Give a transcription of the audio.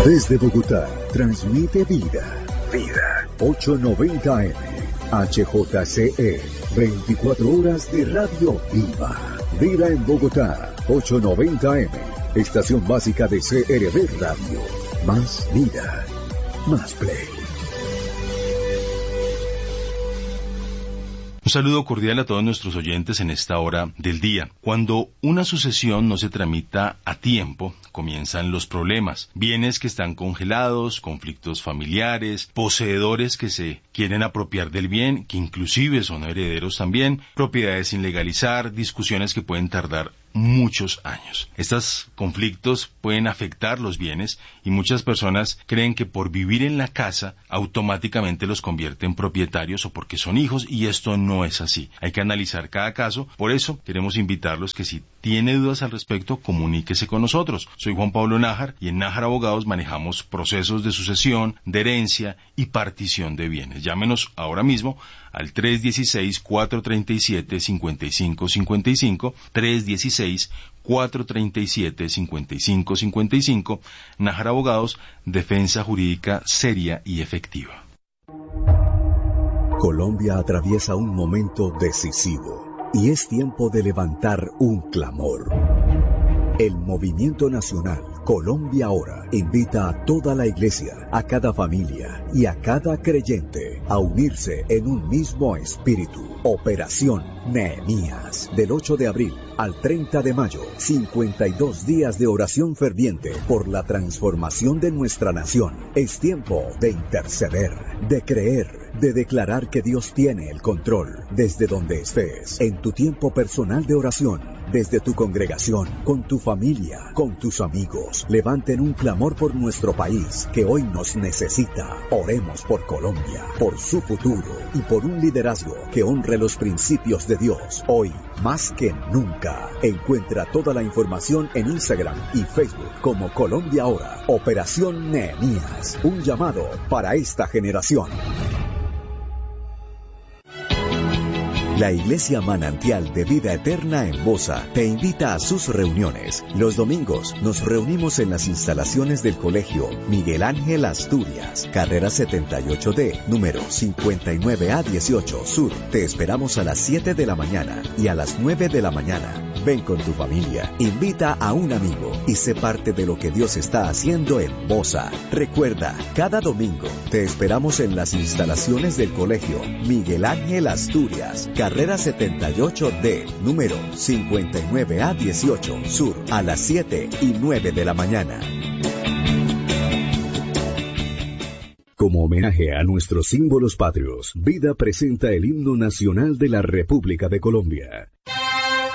Desde Bogotá, transmite Vida. Vida. 890M. HJCE. 24 horas de radio viva. Vida en Bogotá. 890M. Estación básica de CRB Radio. Más vida. Más play. Un saludo cordial a todos nuestros oyentes en esta hora del día. Cuando una sucesión no se tramita a tiempo, comienzan los problemas. Bienes que están congelados, conflictos familiares, poseedores que se quieren apropiar del bien, que inclusive son herederos también, propiedades sin legalizar, discusiones que pueden tardar muchos años. Estos conflictos pueden afectar los bienes y muchas personas creen que por vivir en la casa automáticamente los convierte en propietarios o porque son hijos, y esto no es así. Hay que analizar cada caso. Por eso queremos invitarlos que si tiene dudas al respecto, comuníquese con nosotros. Soy Juan Pablo Nájar y en Nájar Abogados manejamos procesos de sucesión, de herencia y partición de bienes. Llámenos ahora mismo al 316-437-5555, 316-437-5555, Nájar Abogados, defensa jurídica seria y efectiva. Colombia atraviesa un momento decisivo y es tiempo de levantar un clamor. El Movimiento Nacional Colombia Ahora invita a toda la iglesia, a cada familia y a cada creyente a unirse en un mismo espíritu. Operación Nehemías, del 8 de abril al 30 de mayo, 52 días de oración ferviente por la transformación de nuestra nación. Es tiempo de interceder, de creer, de declarar que Dios tiene el control. Desde donde estés, en tu tiempo personal de oración, desde tu congregación, con tu familia, con tus amigos, levanten un clamor por nuestro país que hoy nos necesita. Oremos por Colombia, por su futuro y por un liderazgo que honre los principios de Dios. Hoy, más que nunca, encuentra toda la información en Instagram y Facebook como Colombia Ahora. Operación Nehemías, un llamado para esta generación. La Iglesia Manantial de Vida Eterna en Bosa te invita a sus reuniones. Los domingos nos reunimos en las instalaciones del Colegio Miguel Ángel Asturias, carrera 78D, número 59A18 Sur. Te esperamos a las 7 de la mañana y a las 9 de la mañana. Ven con tu familia, invita a un amigo y sé parte de lo que Dios está haciendo en Bosa. Recuerda, cada domingo te esperamos en las instalaciones del Colegio Miguel Ángel Asturias, carrera 78D, número 59A18 Sur, a las 7 y 9 de la mañana. Como homenaje a nuestros símbolos patrios, Vida presenta el himno nacional de la República de Colombia.